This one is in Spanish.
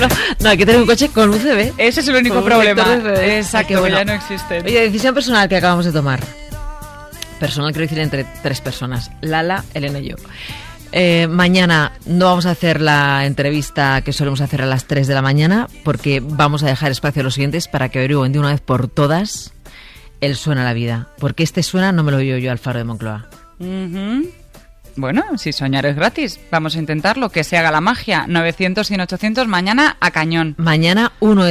No, hay que tener un coche con UCB. Ese es el único Con un problema. lector UCB. Exacto, Bueno. que ya no existen. Oye, decisión personal que acabamos de tomar. Personal quiero decir entre 3 personas. Lala, Elena y yo. Mañana no vamos a hacer la entrevista que solemos hacer a las 3 de la mañana porque vamos a dejar espacio a los siguientes para que averigüen de una vez por todas el Suena la Vida. Porque este suena no me lo oigo yo al Faro de Moncloa. Bueno, si soñar es gratis, vamos a intentarlo, que se haga la magia. 900 y 800 mañana a cañón. Mañana 1